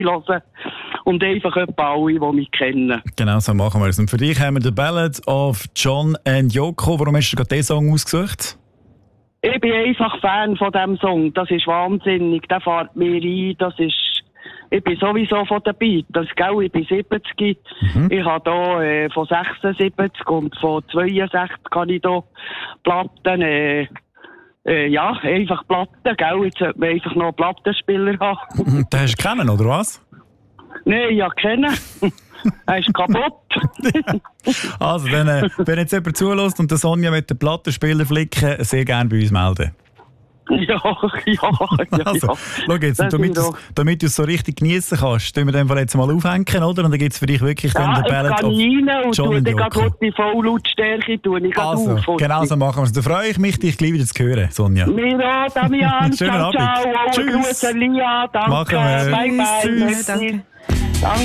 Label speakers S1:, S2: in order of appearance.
S1: hören. Und einfach etwa alle, die mich kennen.
S2: Genau, so machen wir es. Und für dich haben wir «The Ballad of John and Yoko». Warum hast du gerade diesen Song ausgesucht?
S1: Ich bin einfach Fan von diesem Song. Das ist wahnsinnig. Der fährt mir ein. Ich bin sowieso von den Beatles, gell? Ich bin 70. Ich habe hier von 76 und von 62 kann ich hier Platten, ja, einfach Platten, gell? Jetzt sollte man einfach noch einen Plattenspieler haben.
S2: Den hast du kennen, oder was?
S1: Nein, ja, kennen. Er ist kaputt.
S2: Also, wenn jetzt jemand zulässt und der Sonja mit den Plattenspieler flicken, sehr gerne bei uns melden.
S1: Ja.
S2: Also, schau jetzt, damit du es so richtig genießen kannst, tun wir den Fall jetzt mal aufhängen, oder? Und dann gibt es für dich wirklich
S1: ja,
S2: den Ballad of John and Yoko.
S1: Die Volllautstärke
S2: also, genau so machen wir es. Da freue ich mich, dich gleich wieder zu hören, Sonja.
S1: Mira, Damian,
S2: schönen Abend.
S1: Ciao.
S2: Tschüss.
S1: Grüße, Lia, danke.
S2: Machen wir.
S1: Bye, bye.
S3: Tschüss. Danke.